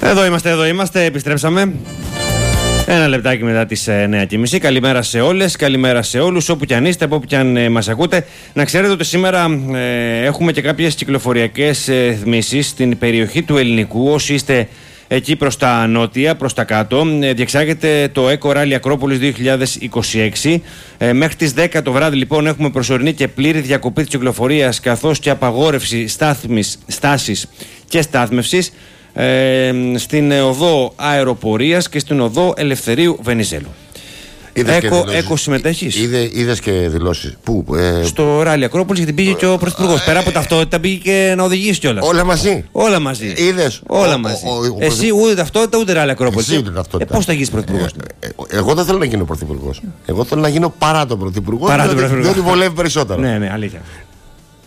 Εδώ είμαστε, επιστρέψαμε. Ένα λεπτάκι μετά τις 9:30. Καλημέρα σε όλες, καλημέρα σε όλους, όπου κι αν είστε, από όπου κι αν μας ακούτε. Να ξέρετε ότι σήμερα έχουμε και κάποιες κυκλοφοριακές ρυθμίσεις στην περιοχή του Ελληνικού. Όσοι είστε εκεί προς τα νότια, προς τα κάτω, διεξάγεται το Eco Rally Ακρόπολης 2026. Μέχρι τις 10 το βράδυ λοιπόν έχουμε προσωρινή και πλήρη διακοπή της κυκλοφορίας, καθώς και απαγόρευση στάσης και στάθμευσης στην οδό αεροπορίας και στην οδό Ελευθερίου Βενιζέλου. Έκο συμμετέχεις? Είδες και δηλώσεις. Πού? Στο Ράλι Ακρόπολης, γιατί πήγε και ο Πρωθυπουργός. Πέρα από ταυτότητα πήγε και να οδηγήσει κιόλας. Όλα μαζί. Όλα μαζί. Είδες? Όλα μαζί. Εσύ ούτε ταυτότητα ούτε Ράλι Ακρόπολης. Εσύ ούτε ταυτότητα. Πώς θα γίνεις Πρωθυπουργός? Εγώ δεν θέλω να γίνω Πρωθυπουργός. Εγώ θέλω να γίνω παρά τον Πρωθυπουργό. Παρά τον Πρωθυπουργό. Διότι βολεύει περισσότερο. Ναι, αλήθεια.